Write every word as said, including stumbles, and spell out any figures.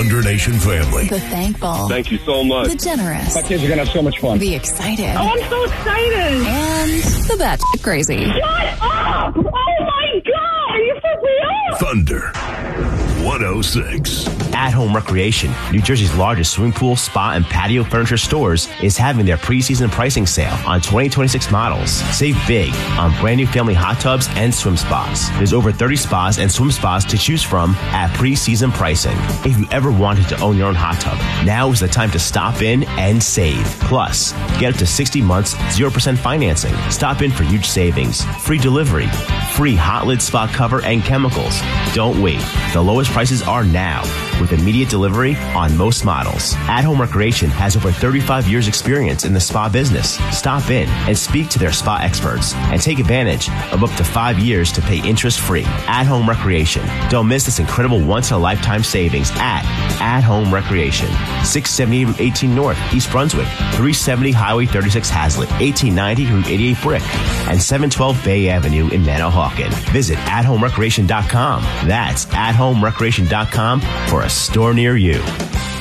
Thunder Nation family. The thankful. Thank you so much. The generous. My kids are going to have so much fun. The excited. Oh, I'm so excited. And the batshit crazy. Shut up! Oh, my God! Are you for real? Thunder one oh six. At Home Recreation, New Jersey's largest swimming pool, spa, and patio furniture stores, is having their preseason pricing sale on twenty twenty-six models. Save big on brand new family hot tubs and swim spas. There's over thirty spas and swim spas to choose from at preseason pricing. If you ever wanted to own your own hot tub, now is the time to stop in and save. Plus, get up to sixty months, zero percent financing. Stop in for huge savings, free delivery, free hot lid spot cover, and chemicals. Don't wait. The lowest prices are now, with immediate delivery on most models. At Home Recreation has over thirty-five years experience in the spa business. Stop in and speak to their spa experts and take advantage of up to five years to pay interest free. At Home Recreation. Don't miss this incredible once-in-a-lifetime savings at At Home Recreation. six seventy eighteen North, East Brunswick, three seventy Highway thirty-six Hazlitt, eighteen ninety Route eighty-eight Brick, and seven twelve Bay Avenue in Manahawkin. Visit at home recreation dot com. That's at home recreation dot com for a store near you.